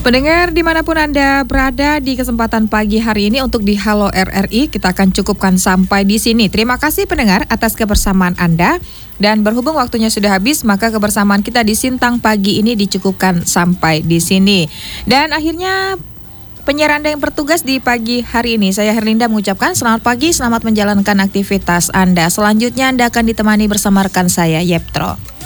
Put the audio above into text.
Pendengar dimanapun Anda berada di kesempatan pagi hari ini untuk di Halo RRI, kita akan cukupkan sampai di sini. Terima kasih pendengar atas kebersamaan Anda. Dan berhubung waktunya sudah habis, maka kebersamaan kita di Sintang pagi ini dicukupkan sampai di sini. Dan akhirnya penyiar Anda yang bertugas di pagi hari ini, saya Herlinda mengucapkan selamat pagi, selamat menjalankan aktivitas Anda. Selanjutnya Anda akan ditemani bersama rekan saya, Yeptro.